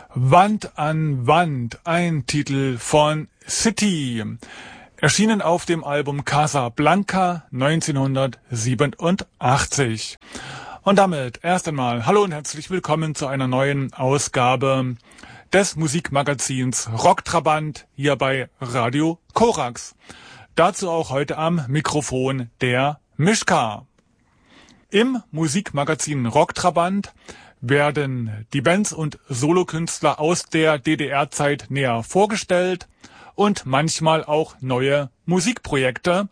Wand an Wand, ein Titel von City, erschienen auf dem Album Casablanca 1987. Und damit erst einmal hallo und herzlich willkommen zu einer neuen Ausgabe des Musikmagazins Rocktrabant hier bei Radio Korax. Dazu auch heute am Mikrofon der Mischka. Im Musikmagazin Rocktrabant werden die Bands und Solokünstler aus der DDR-Zeit näher vorgestellt und manchmal auch neue Musikprojekte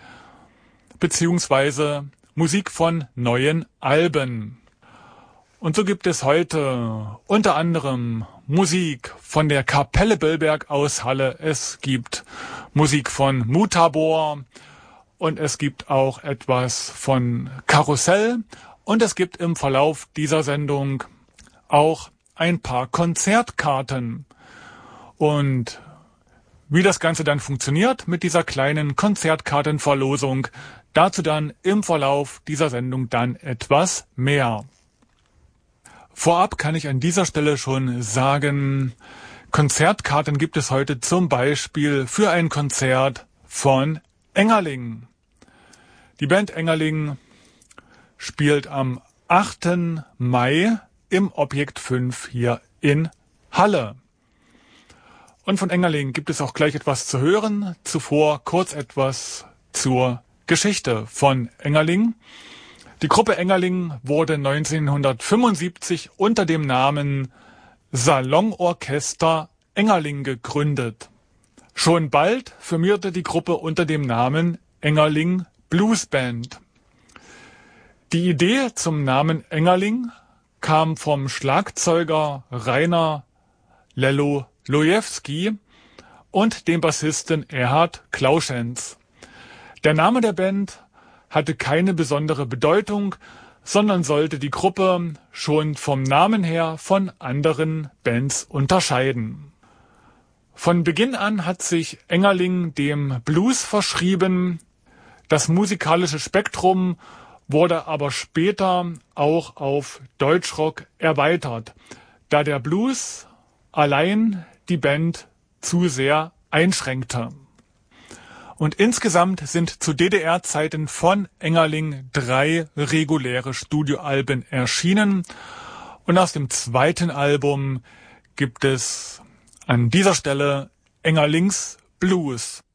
beziehungsweise Musik von neuen Alben. Und so gibt es heute unter anderem Musik von der Kapelle Billberg aus Halle, es gibt Musik von Mutabor und es gibt auch etwas von Karussell. Und es gibt im Verlauf dieser Sendung auch ein paar Konzertkarten. Und wie das Ganze dann funktioniert mit dieser kleinen Konzertkartenverlosung, dazu dann im Verlauf dieser Sendung dann etwas mehr. Vorab kann ich an dieser Stelle schon sagen, Konzertkarten gibt es heute zum Beispiel für ein Konzert von Engerling. Die Band Engerling spielt am 8. Mai im Objekt 5 hier in Halle. Und von Engerling gibt es auch gleich etwas zu hören. Zuvor kurz etwas zur Geschichte von Engerling. Die Gruppe Engerling wurde 1975 unter dem Namen Salonorchester Engerling gegründet. Schon bald firmierte die Gruppe unter dem Namen Engerling Bluesband. Die Idee zum Namen Engerling kam vom Schlagzeuger Rainer Lello Lojewski und dem Bassisten Erhard Klauschenz. Der Name der Band hatte keine besondere Bedeutung, sondern sollte die Gruppe schon vom Namen her von anderen Bands unterscheiden. Von Beginn an hat sich Engerling dem Blues verschrieben. Das musikalische Spektrum wurde aber später auch auf Deutschrock erweitert, da der Blues allein die Band zu sehr einschränkte. Und insgesamt sind zu DDR-Zeiten von Engerling 3 reguläre Studioalben erschienen. Und aus dem zweiten Album gibt es an dieser Stelle Engerlings Blues.